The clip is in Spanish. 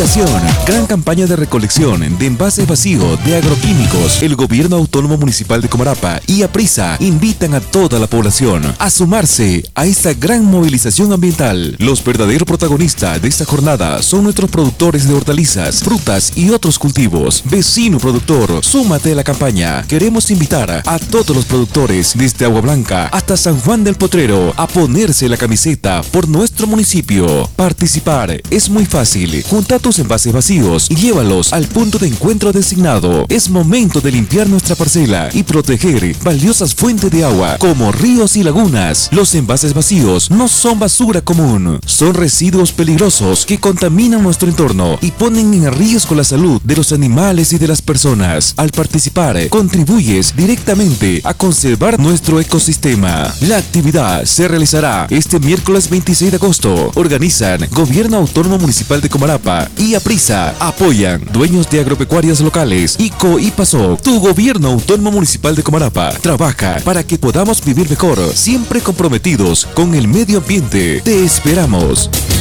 Invitación, gran campaña de recolección de envases vacíos de agroquímicos. El Gobierno Autónomo Municipal de Comarapa y APRISA invitan a toda la población a sumarse a esta gran movilización ambiental. Los verdaderos protagonistas de esta jornada son nuestros productores de hortalizas, frutas y otros cultivos. Vecino productor, súmate a la campaña. Queremos invitar a todos los productores desde Agua Blanca hasta San Juan del Potrero a ponerse la camiseta por nuestro municipio. Participar es muy fácil. Junta tus envases vacíos y llévalos al punto de encuentro designado. Es momento de limpiar nuestra parcela y proteger valiosas fuentes de agua como ríos y lagunas. Los envases vacíos no son basura común, son residuos peligrosos que contaminan nuestro entorno y ponen en riesgo la salud de los animales y de las personas. Al participar, contribuyes directamente a conservar nuestro ecosistema. La actividad se realizará este miércoles 26 de agosto. Organizan Gobierno Autónomo Municipal de Comarapa y APRISA. Apoyan dueños de agropecuarias locales, ICO y PASO. Tu Gobierno Autónomo Municipal de Comarapa trabaja para que podamos vivir mejor, siempre comprometidos con el medio ambiente. Te esperamos.